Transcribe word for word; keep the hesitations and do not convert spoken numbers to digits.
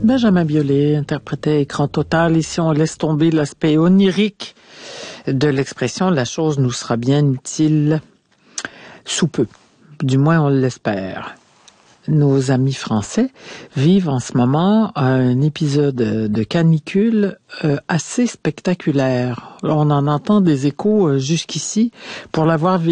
Benjamin Biolay interprétait Écran total. Ici, on laisse tomber l'aspect onirique de l'expression « la chose nous sera bien utile sous peu ». Du moins, on l'espère. Nos amis français vivent en ce moment un épisode de canicule euh, assez spectaculaire. On en entend des échos euh, jusqu'ici. Pour l'avoir